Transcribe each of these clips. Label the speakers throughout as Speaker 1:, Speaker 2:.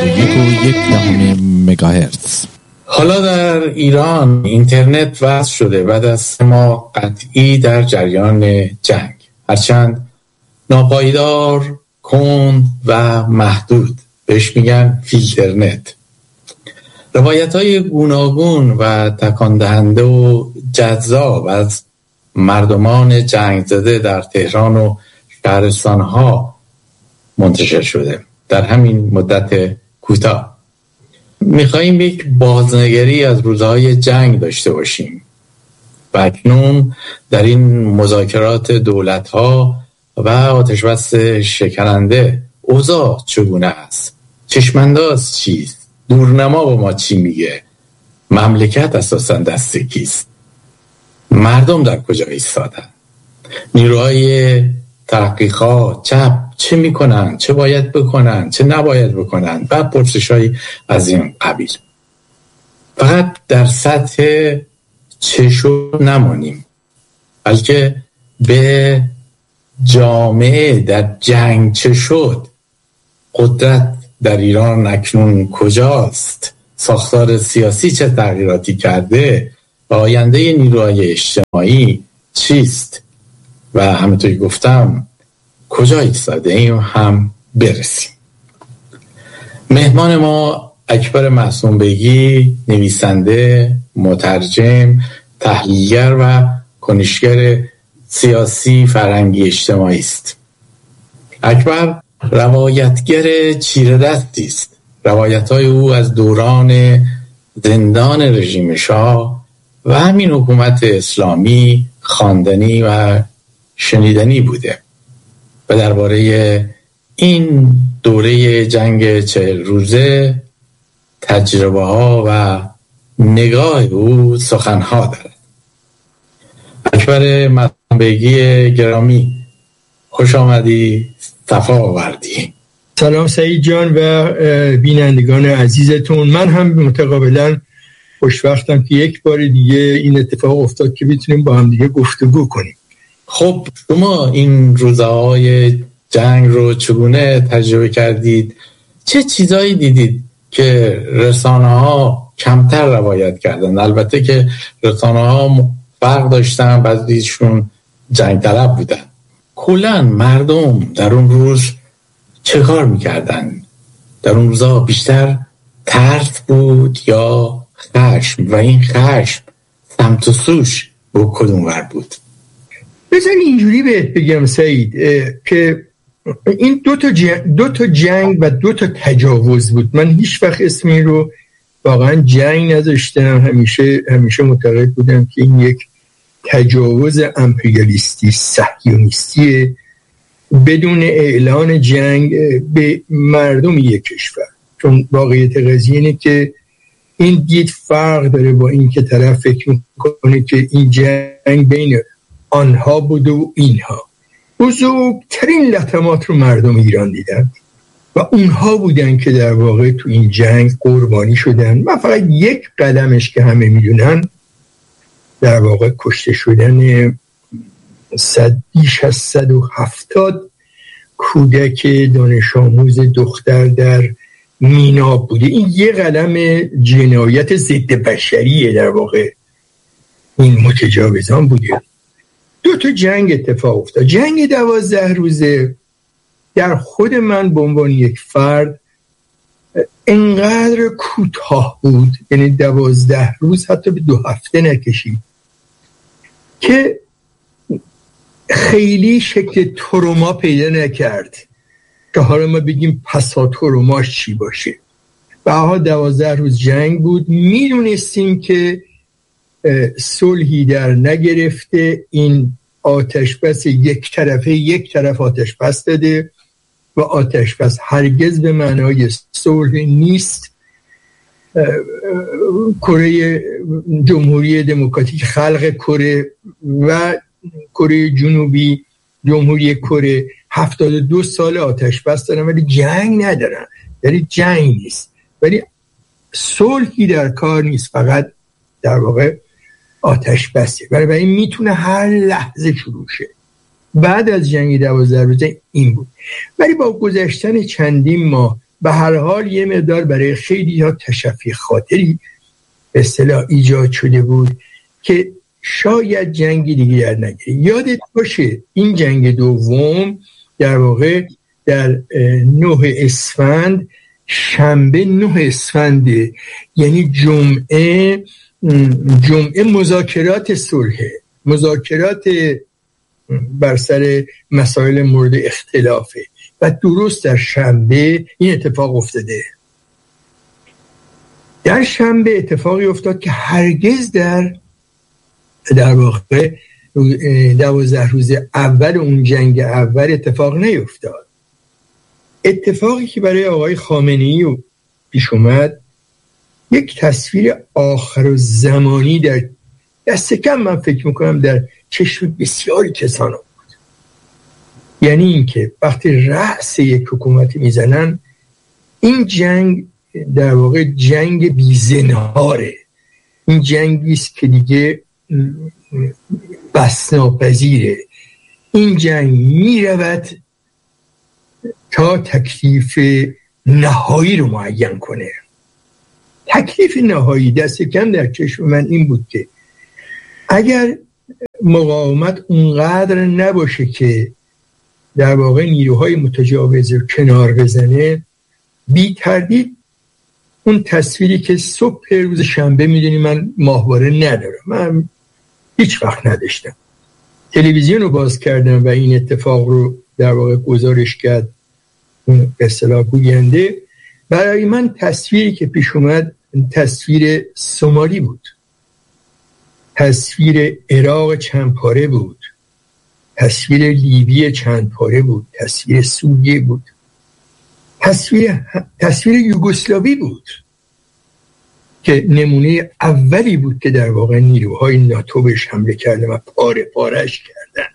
Speaker 1: 101.1 مگاهرتز.
Speaker 2: حالا در ایران اینترنت وصل شده بعد از 3 ماه قطعی در جریان جنگ، هرچند ناپایدار، کند و محدود، بهش میگن فیلترنت. روایت‌های گوناگون و تکان دهنده و جذاب از مردمان جنگ زده در تهران و شهرستان‌ها منتشر شده در همین مدت کوتاه. می‌خوایم یک بازنگری از روزهای جنگ داشته باشیم و اکنون در این مذاکرات دولت‌ها و آتش‌بس شکننده اوضاع چگونه است؟ چشم‌انداز چیست؟ دورنما با ما چی میگه؟ مملکت اساساً دست کیست؟ مردم در کجا ایستادن؟ نیروهای تحقیقات چپ چه میکنن؟ چه باید بکنن؟ چه نباید بکنن؟ و پرسش‌های از این قبیل. فقط در سطح چه شد نمانیم، بلکه به جامعه در جنگ چه شد، قدرت در ایران اکنون کجاست، ساختار سیاسی چه تغییراتی کرده و آینده نیروهای اجتماعی چیست و همونطوری گفتم کجا ایستاده ایم هم برسیم. مهمان ما اکبر معصوم بیگی، نویسنده، مترجم، تحلیلگر و کنشگر سیاسی فرهنگی اجتماعی است. اکبر روایتگر چیره دستی است. روایت‌های او از دوران زندان رژیم شاه و همین حکومت اسلامی خواندنی و شنیدنی بوده و درباره این دوره جنگ 40 روزه تجربه ها و نگاه او سخنها دارد. اکبر معصوم بیگی گرامی، خوش آمدی، صفا آوردی.
Speaker 3: سلام سعید جان و بینندگان عزیزتون. من هم متقابلا خوشوقتم که یک بار دیگه این اتفاق افتاد که بتونیم با هم دیگه گفتگو کنیم.
Speaker 2: خب شما این روزهای جنگ رو چگونه تجربه کردید؟ چه چیزایی دیدید که رسانه‌ها کمتر روایت کردن؟ البته که رسانه‌ها فرق داشتن، بعضیشون جنگ طلب بودن. کلاً مردم در اون روز چه کار میکردن؟ در اون روزها بیشتر ترس بود یا خشم؟ و این خشم سمت و سوش با کدوم ور بود؟
Speaker 3: بذار اینجوری بهت بگم سعید که این دو تا جنگ و 2 تا تجاوز بود. من هیچ وقت اسم این رو واقعا جنگ نذاشتم. همیشه معتقد بودم که این یک تجاوز امپریالیستی صهیونیستی بدون اعلان جنگ به مردم یک کشور. چون واقعیت قضیه اینه که این دید فرق داره با این که طرف فکر میکنه که این جنگ بین آنها بود و اینها. بزرگترین لطمات رو مردم ایران دیدن و اونها بودن که در واقع تو این جنگ قربانی شدن. من فقط یک قدمش که همه میدونن در واقع کشته شدن بیش از 170 کودک دانش آموز دختر در مینا بوده. این یه قلم جنایت ضد بشریه در واقع این متجاوزان بوده. 2 تا جنگ اتفاق افتاد. جنگ 12 روزه در خود من به عنوان یک فرد انقدر کوتاه بود، یعنی 12 روز حتی به 2 هفته نکشید، که خیلی شکل تروما پیدا نکرد که حالا ما بگیم پسا تروماش چی باشه. و ها 12 روز جنگ بود. میدونستیم که صلحی در نگرفته. این آتشبس یک طرف آتشبس داده و آتشبس هرگز به معنای صلح نیست. کره جمهوری دموکراتیک خلق کره و کره جنوبی جمهوری کره 72 سال آتشبس دارن ولی جنگ ندارن. یعنی جنگ نیست ولی صلحی در کار نیست، فقط در واقع آتش بسه. برای این میتونه هر لحظه شروع شه. بعد از جنگ 12 روزه این بود. ولی با گذشتن چندین ماه به هر حال یه مقدار برای خیلی ها تشفی خاطری به اصطلاح ایجاد شده بود که شاید جنگی دیگه در نگیره. یادت باشه این جنگ دوم در واقع در 9 اسفند، شنبه 9 اسفنده، یعنی جمعه مذاکرات صلح، مذاکرات بر سر مسائل مورد اختلافه و درست در شنبه این اتفاق افتاده. در شنبه اتفاقی افتاد که هرگز در واقع 12 روز اول اون جنگ اول اتفاق نیفتاد. اتفاقی که برای آقای خامنه‌ای پیش اومد یک تصویر آخر زمانی در دست کم من فکر میکنم در چشم بسیاری کسان بود. یعنی اینکه وقتی رأس یک حکومت میزنن، این جنگ در واقع جنگ بی‌زنهاره، این جنگی است که دیگه بس ناپذیره. این جنگ میرود تا تکلیف نهایی رو معین کنه. تکلیف نهایی دست کم در چشم من این بود که اگر مقاومت اونقدر نباشه که در واقع نیروهای متجاوز رو کنار بزنه، بی تردید اون تصویری که صبح روز شنبه، میدونی من ماهواره ندارم، من هیچ وقت نداشتم، تلویزیون رو باز کردم و این اتفاق رو در واقع گزارش کرد به اصطلاح گوینده، برای من تصویری که پیش اومد تصویر سومالی بود، تصویر عراق چند پاره بود، تصویر لیبی چند پاره بود، تصویر سوریه بود، تصویر یوگسلاوی بود که نمونه اولی بود که در واقع نیروهای ناتو بهش حمله کردن و پاره پارش کردند.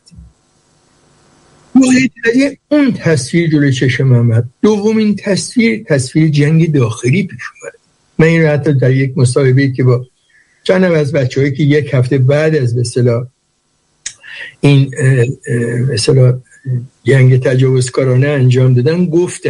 Speaker 3: اون تصویر جلوی چشم آمد. دومین تصویر جنگ داخلی پیش اومد. من این رو حتی در یک مصاحبه‌ای که با چند از بچه‌هایی که یک هفته بعد از به اصطلاح این مثلا جنگ تجاوزکارانه انجام دادن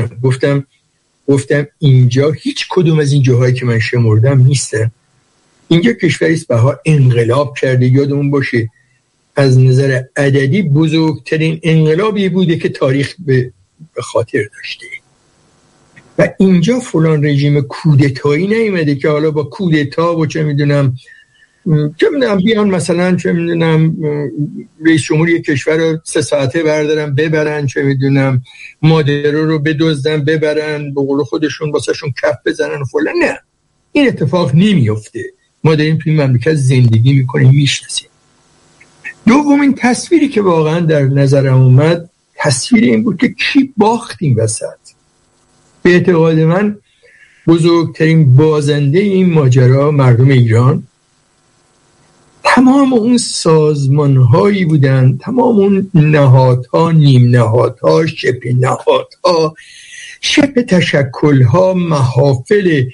Speaker 3: گفتم اینجا هیچ کدوم از این جاهایی که من شمردم نیستن. اینجا کشوری است بها انقلاب کرده. یادمون باشه از نظر عددی بزرگترین انقلابی بوده که تاریخ به خاطر داشته و اینجا فلان رژیم کودتایی نیومده که حالا با کودتا و چه میدونم بیان مثلا چه میدونم رئیس جمهوری کشور رو 3 ساعته بردارن ببرن، چه میدونم مادرو رو بدزدن ببرن، به قول خودشون واسهشون کف بزنن و فلان. نه، این اتفاق نمیفته. ما داریم توی مملکت زندگی میکنیم، میشناسیم. دومین تصویری که واقعا در نظرم اومد تصویر این بود که کی باخت این وسط. به اعتقاد من بزرگترین بازنده این ماجرا مردم ایران، تمام اون سازمان‌هایی بودن، تمام اون نهادها، نیم نهادها، شبه نهادها، شبه تشکل‌ها، محافل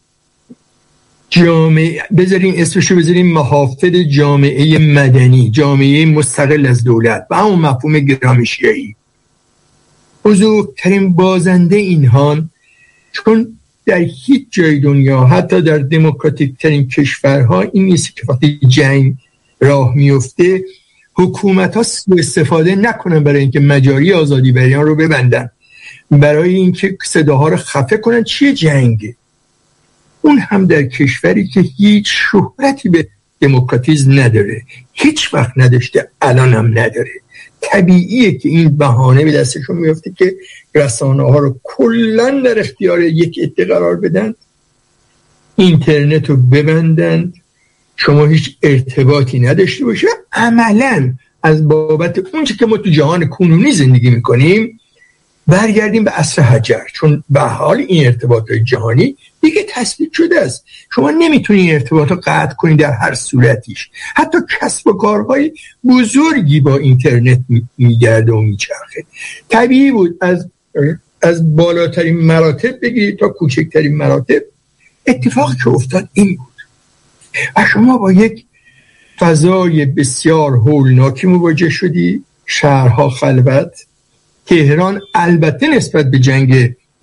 Speaker 3: جامعه، بذاریم محافل جامعه مدنی، جامعه مستقل از دولت و همون مفهوم گرامشیایی. بزرگترین بازنده اینها، چون در هیچ جای دنیا حتی در دموکراتیک ترین کشورها این نیست که وقتی جنگ راه میفته حکومت ها سوء استفاده نکنن برای اینکه مجاری آزادی بیان رو ببندن، برای اینکه صداها رو خفه کنن. چیه جنگ؟ اون هم در کشوری که هیچ شهرتی به دموکراتیسم نداره، هیچ وقت نداشته، الان هم نداره. طبیعیه که این بهانه به دستشون میفته که رسانه ها رو کلن در اختیار یک عده قرار بدن، اینترنت رو ببندن، شما هیچ ارتباطی نداشته باشه. عملاً از بابت اونچه که ما تو جهان کنونی زندگی میکنیم برگردیم به عصر حجر، چون به حال این ارتباط جهانی دیگه تثبیت شده است. شما نمیتونی این ارتباط رو قطع کنی در هر صورتیش. حتی کسب و کارهای بزرگی با اینترنت میگرده و میچرخه. طبیعی بود از بالاترین مراتب بگیرید تا کوچکترین مراتب. اتفاقی که افتاد این بود و شما با یک فضای بسیار هولناکی مواجه شدی. شهرها خلوت، تهران البته نسبت به جنگ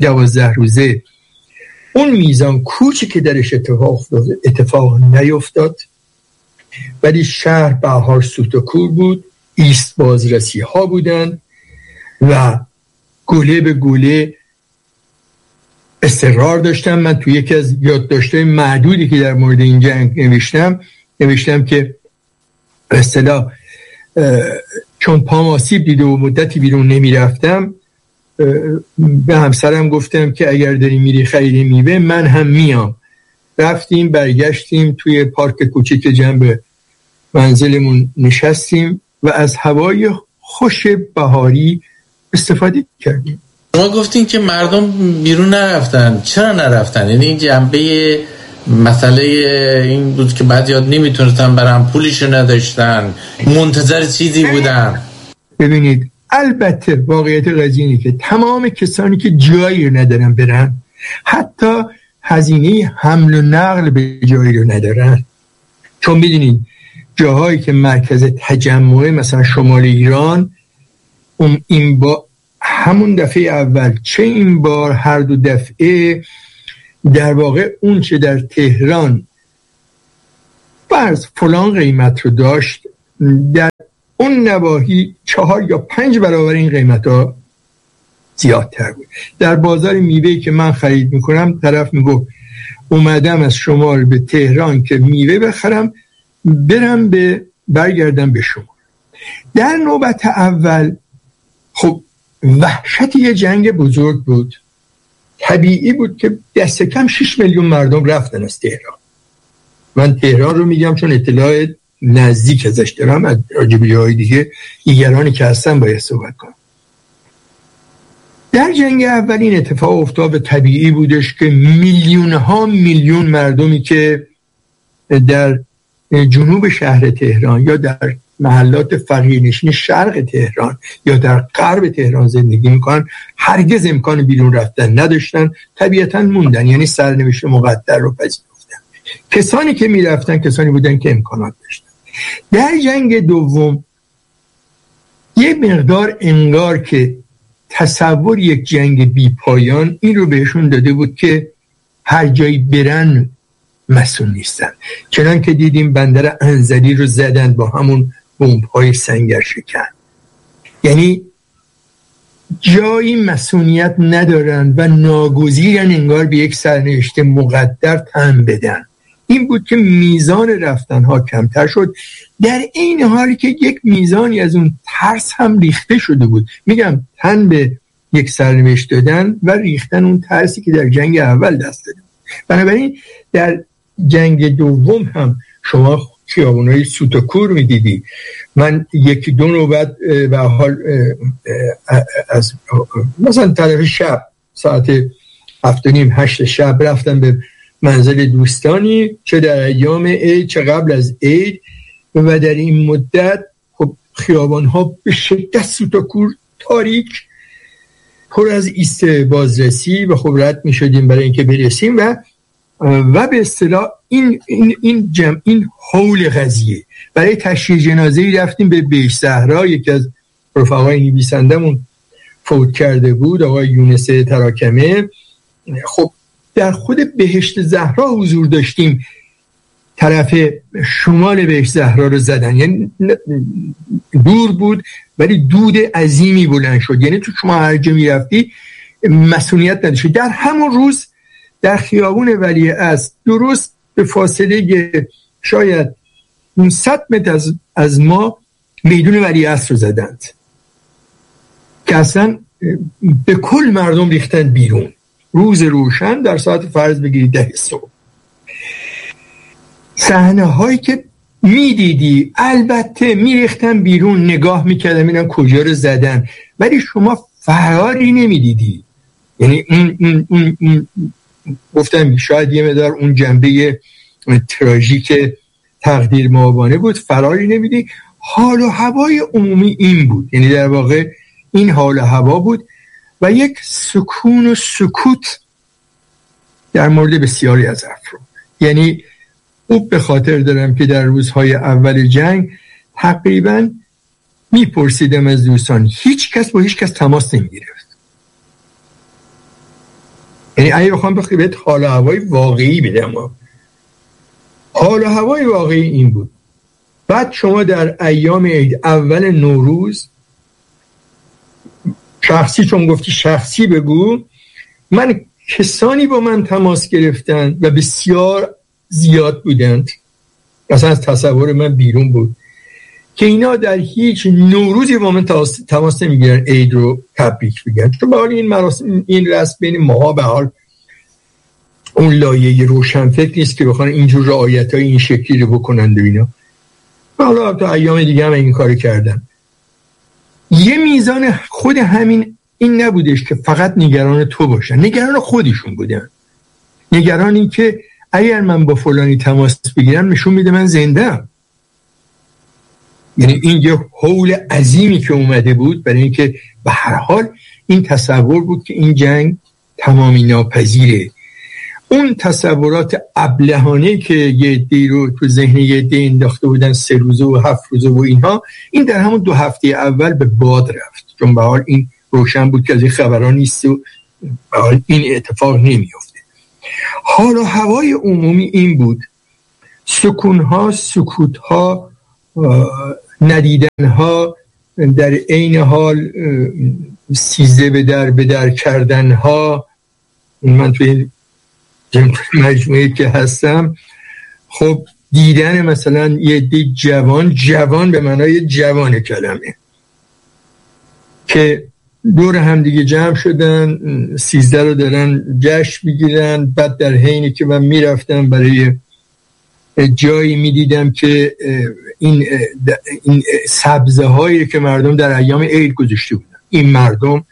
Speaker 3: 12 روزه اون میزان کوچی که درش اتفاق نیفتاد، ولی شهر بهار سوت و کور بود، ایست بازرسی ها بودن و گوله به گوله استقرار داشتم. من توی یکی از یادداشت‌های معدودی که در مورد این جنگ نوشتم که به اصطلاح چون پام آسیب دیده و مدتی بیرون نمی رفتم، به همسرم گفتم که اگر داری میری خرید میوه من هم میام. رفتیم برگشتیم توی پارک کوچیک جنب منزلمون نشستیم و از هوای خوش بهاری استفاده کردیم.
Speaker 2: شما گفتین که مردم بیرون نرفتن، چرا نرفتن؟ یعنی این جنبه مسئله این بود که بعضی‌ها نمیتونستن برن، پولشو نداشتن، منتظر چیزی بودن.
Speaker 3: ببینید البته واقعیت قضیه اینه که تمام کسانی که جایی رو ندارن برن، حتی هزینه حمل و نقل به جایی رو ندارن، چون میدونید جاهایی که مرکز تجمع مثلا شمال ایران، این با همون دفعه اول چه این بار هر دو دفعه در واقع اون چه در تهران فرض فلان قیمت رو داشت، در اون نواحی 4 یا 5 برابر این قیمت ها زیادتر بود. در بازار میوه‌ای که من خرید میکنم طرف میگفت اومدم از شمال به تهران که میوه بخرم برگردم به شمال. در نوبت اول خب وحشت یه جنگ بزرگ بود، طبیعی بود که دست کم 6 میلیون مردم رفتن از تهران. من تهران رو میگم چون اطلاع نزدیک ازش دارم، از راجب جاهای دیگرانی که هستن باید صحبت کنم. در جنگ اول این اتفاق افتاد و طبیعی بودش که میلیون مردمی که در جنوب شهر تهران یا در محلات فقیرنشین شرق تهران یا در غرب تهران زندگی میکنن هرگز امکان بیرون رفتن نداشتن، طبیعتاً موندن، یعنی سرنوشت مقدر رو پذیرفتن. کسانی که میرفتن کسانی بودن که امکانات داشتن. در جنگ دوم یه مقدار انگار که تصور یک جنگ بی پایان این رو بهشون داده بود که هر جایی برن مسئول نیستن. چنان که دیدیم بندر انزلی رو زدن با همون بمب‌های سنگر شکن، یعنی جایی مسئولیت ندارن و ناگزیرن انگار به یک سرنوشت مقدر تن بدن. این بود که میزان رفتنها کمتر شد، در این حالی که یک میزانی از اون ترس هم ریخته شده بود. میگم تن به یک سرنوشت دادن و ریختن اون ترسی که در جنگ اول دست داده. بنابراین در جنگ دوم هم شما خیابونای سوت و کور میدیدی. من 1-2 نوبت به حال از مثلا طرف شب ساعت 7:30-8 شب رفتم به منزل دوستانی، چه در ایام عید چه قبل از عید، و در این مدت خب خیابان‌ها به شدت سوت و کور، تاریک، پر از ایست بازرسی و خب رد می‌شدیم برای اینکه برسیم و به اصطلاح این حول قضیه. برای تشییع جنازه‌ای رفتیم به بهشت زهرا. یکی از رفقای نویسندمون فوت کرده بود، آقای یونس تراکمه. خب در خود بهشت زهرا حضور داشتیم، طرف شمال بهشت زهرا رو زدن، یعنی دور بود ولی دود عظیمی بلند شد، یعنی تو شما هر جا میرفتی مسئولیت نداشتی. در همون روز در خیابون ولیعصر درست به فاصله شاید 100 متر از ما میدون ولیعصر رو زدند که اصلا به کل مردم ریختن بیرون. روز روشن در ساعت فرض بگیرید 10 صبح. صحنه هایی که میدیدی البته میریختن بیرون، نگاه میکردن ببینن کجا رو زدن، ولی شما فراری نمیدیدی. یعنی اون گفتم شاید یه مقدار اون جنبه تراژیک تقدیر مآبانه بود، فراری نمیدی. حال و هوای عمومی این بود، یعنی در واقع این حال و هوا بود و یک سکون و سکوت در مورد بسیاری از افراد. یعنی خوب به خاطر دارم که در روزهای اول جنگ تقریبا میپرسیدم از دوستان، هیچ کس با هیچ کس تماس نمیگرفت. یعنی اگه بخوام بهت حال و هوای واقعی بدم، حال و هوای واقعی این بود. بعد شما در ایام عید، اول نوروز، شخصی چون گفتی شخصی بگو، من کسانی با من تماس گرفتن و بسیار زیاد بودند، اصلا از تصور من بیرون بود، که اینا در هیچ نوروزی با من تماس نمیگیرن عید رو تبریک بگن، چون به حال این مراسم، این رسم بین ماها به حال اون لایه روشنفکر نیست که بخوان اینجور رعایت‌های این شکلی رو بکنند و اینا. حالا تا ایام دیگه هم این کار کردن. یه میزان خود همین این نبودش که فقط نگران تو باشن، نگران خودشون بودن، نگران این که اگر من با فلانی تماس بگیرم نشون میده من زنده‌ام. یعنی این یه هول عظیمی که اومده بود برای اینکه به هر حال این تصور بود که این جنگ تمامی ناپذیره. اون تصورات ابلهانه که یه عده‌ای رو تو ذهن یه عده انداخته بودن 3 روزه و 7 روزه و اینها، این در همون 2 هفته اول به باد رفت، چون به حال این روشن بود که از این خبران نیست و به حال این اتفاق نمیفته. حال و هوای عمومی این بود، سکونها، سکوتها، ندیدنها، در عین حال سیزه به در کردنها. من توی مجموعه که هستم، خب دیدن مثلا یه دی جوان به معنای جوان کلمه که دور هم دیگه جمع شدن 13 رو دارن جشن میگیرن. بعد در حینی که من میرفتم برای جایی میدیدم که این سبزه هایی که مردم در ایام عید گذاشته بودن، این مردم